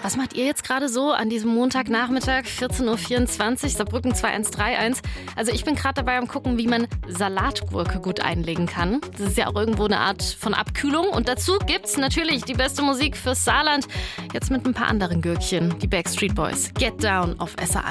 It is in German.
Was macht ihr jetzt gerade so an diesem Montagnachmittag, 14:24 Uhr, Saarbrücken 21331? Also ich bin gerade dabei am gucken, wie man Salatgurke gut einlegen kann. Das ist ja auch irgendwo eine Art von Abkühlung. Und dazu gibt's natürlich die beste Musik fürs Saarland. Jetzt mit ein paar anderen Gürkchen, die Backstreet Boys. Get Down auf SR1.